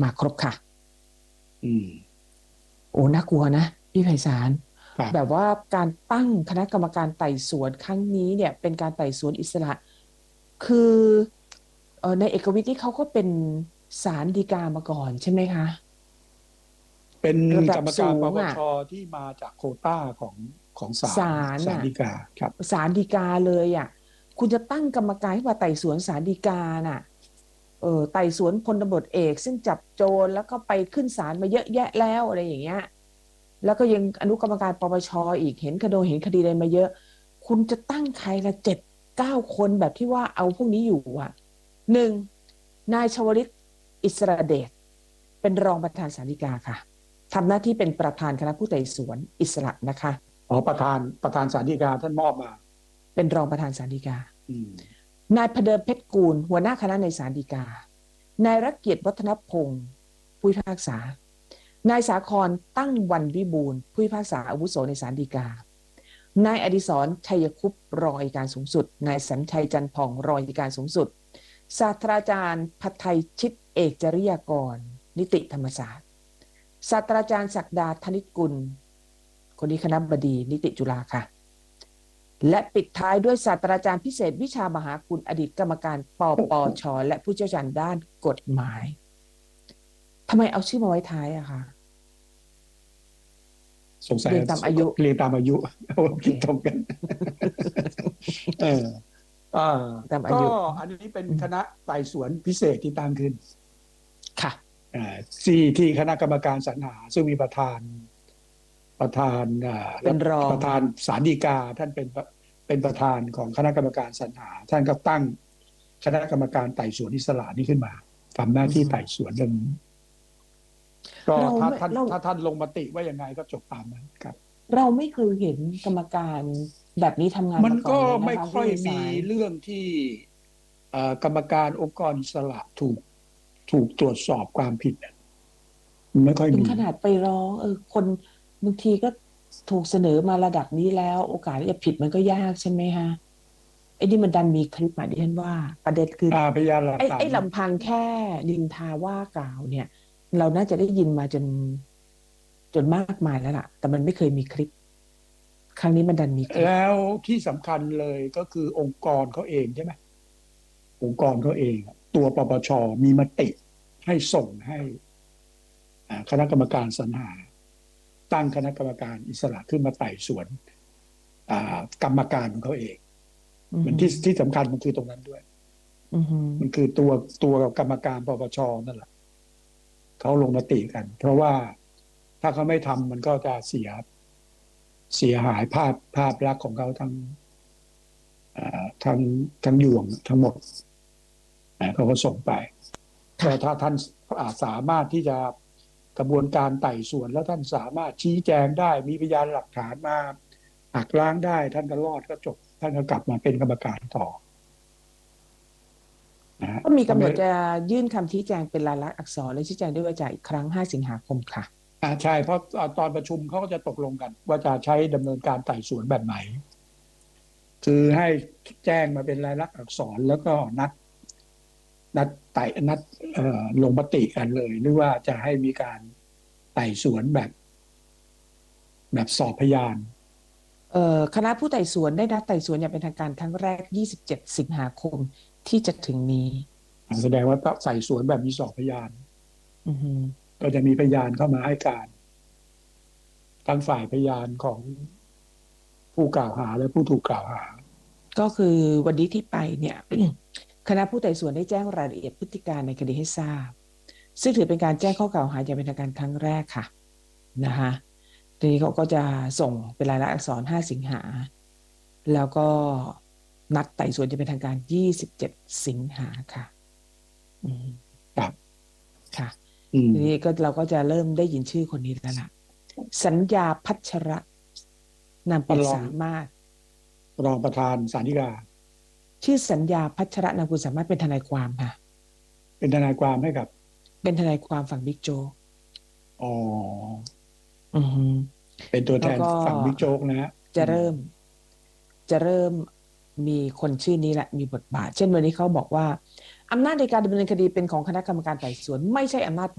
มาครบค่ะอืมโอ้น่ากลัวนะพี่ไพศาลแบบครับว่าการตั้งคณะกรรมการไต่สวนครั้งนี้เนี่ยเป็นการไต่สวนอิสระคือในเอกวิทย์นี่เขาก็เป็นศาลฎีกามาก่อนใช่ไหมคะเป็นระดับกรรมการสูงอ่ะปปชที่มาจากโควต้าของศาศาลลอ่ะศาลฎีกาครับศาลฎีกาเลยอ่ะคุณจะตั้งกรรมการให้มาไต่สวนศาลฎีกาน่ะไต่สวนพลตำรวจเอกซึ่งจับโจรแล้วก็ไปขึ้นศาลมาเยอะแยะแล้วอะไรอย่างเงี้ย แล้วก็ยังอนุกรรมการปปชอีกเห็นคดีอะไรมาเยอะคุณจะตั้งใครละ7-9 คนแบบที่ว่าเอาพวกนี้อยู่อ่ะหนึ่งนายชวลิตอิสระเดชเป็นรองประธานศาลฎีกาค่ะทำหน้าที่เป็นประธานคณะผู้ไต่สวนอิสระนะคะอ๋อประธานศาลฎีกาท่านมอบมาเป็นรองประธานศาลฎีกาอืมนายพเดิมเพชรกูลหัวหน้าคณะในศาลฎีกานายรักเกียรติวัฒนพงศ์ผู้พิพากษานายสาครตั้งวันวิบูลย์ผู้พิพากษาอาวุโสในศาลฎีกานายอดิศรชัยคุปต์รองอัยการสูงสุดนายสัญชัยจันทร์ผ่องรองอัยการสูงสุดศาสตราจารย์ภัทไทยชิตเอกจริยากรนิติธรรมศาสตร์ศาสตราจารย์ศักดาธนิตกุลคนนี้คณบดีนิติจุฬาค่ะและปิดท้ายด้วยศาสตราจารย์พิเศษวิชามหาคุณอดีตกรรมการปปชและผู้เชี่ยวชาญด้านกฎหมายทำไมเอาชื่อมาไว้ท้ายอะคะสงสัยเรียงตามอายุเรียงตามอายุโอเคคิดตรงกันเอออ่าก็ตามอายุอันนี้เป็นอืมคณะไต่สวนพิเศษที่ตั้งขึ้นค่ะที่คณะกรรมการสรรหาซึ่งมีประธานและเป็นรองประธานศาลฎีกาท่านเป็นประธานของคณะกรรมการสรรหาท่านก็ตั้งคณะกรรมการไต่สวนอิสระนี้ขึ้นมาทำหน้าอืที่ไต่มสวนเรื่องนี้ก็เราถ้าไม่เราท่านถ้าท่านลงมติว่ายังไงก็จบตามนั้นครับเราไม่เคยเห็นกรรมการแบบนี้ทำงานมันก็มาก่อนเลยนะไม่คะพี่ค่อยมีไพศาลเรื่องที่กรรมการองค์กรอิสระถูกตรวจสอบความผิดมันไม่ค่อยมีถึงขนาดไปร้องคนบางทีก็ถูกเสนอมาระดับนี้แล้วโอกาสที่จะผิดมันก็ยากใช่ไหมฮะไอ้นี่มันดันมีคลิปมาดิฉันว่าประเด็นคือพยานหลักไอ้ฐานลำพังแค่นินทาว่ากล่าวเนี่ยเราน่าจะได้ยินมาจนมากมายแล้วล่ะแต่มันไม่เคยมีคลิปครั้งนี้มันดันมีคลิปแล้วที่สำคัญเลยก็คือองค์กรเขาเองใช่ไหมองค์กรเขาเองตัวปปชมีมติให้ส่งให้คณะกรรมการสรรหาตั้งคณะกรรมการอิสระขึ้นมาไต่สวนกรรมการของเขาเองอือหือมันที่สำคัญมันคือตรงนั้นด้วยอือหือมันคือตัวกรรมการปปชนั่นแหละเขาลงมติกัน เพราะว่าถ้าเขาไม่ทำมันก็จะเสียหายภาพลักษณ์ของเขาทั้งทั้งยวงทั้งหมดเขาก็ส่งไปก็ถ้าค่ะท่านสามารถที่จะกระบวนการไต่สวนแล้วท่านสามารถชี้แจงได้มีพยานหลักฐานมาหักล้างได้ท่านก็รอดก็จบท่านก็กลับมาเป็นกรรมการต่อนะฮะก็มีถ้าไม่กำหนดจะยื่นคำชี้แจงเป็นลายลักษณ์อักษรและชี้แจงด้วยวาจาอีกครั้ง5 สิงหาคมค่ะใช่เพราะตอนประชุมเขาก็จะตกลงกันว่าจะใช้ดำเนินการไต่สวนแบบไหนคือให้แจ้งมาเป็นลายลักษณ์อักษรแล้วก็นัดไต่นัดลงมติกันเลยหรือว่าจะให้มีการไต่สวนแบบสอบพยานคณะผู้ไต่สวนได้นัดไต่สวนอย่างเป็นทางการครั้งแรก27 สิงหาคมที่จะถึงนี้แสดงว่าไต่สวนแบบมีสอบพยานอือหือก็จะมีพยานเข้ามาให้การทั้งฝ่ายพยานของผู้กล่าวหาและผู้ถูกกล่าวหาก็คือวันนี้ที่ไปเนี่ยคณะผู้ไต่สวนได้แจ้งรายละเอียดพฤติการในคดีให้ทราบซึ่งถือเป็นการแจ้งข้อกล่าวหาอย่างเป็นทางการครั้งแรกค่ะนะคะทีนี้เขาก็จะส่งเป็นลายลักษณ์อักษร5 สิงหาแล้วก็นัดไต่สวนจะเป็นทางการ27 สิงหาค่ะอืมครับค่ะอืมทีนี้ก็เราก็จะเริ่มได้ยินชื่อคนนี้แล้วล่ะสัญญาพัชระนามปุณท่านสามารถรองประธานศาลฎีกาชื่อสัญญาพัชระนามปุณสามารถเป็นทนายความค่ะเป็นทนายความให้กับเป็นทนายความฝั่งบิ๊กโจ๊กอ๋ออือฮึเป็นตัวแทนแล้วก็ฝั่งบิ๊กโจ๊กนะฮะจะเริ่มจะเริ่มมีคนชื่อนี้แหละมีบทบาทเช่นวันนี้เขาบอกว่าอำนาจในการดำเนินคดีเป็นของคณะกรรมการไต่สวนไม่ใช่อำนาจ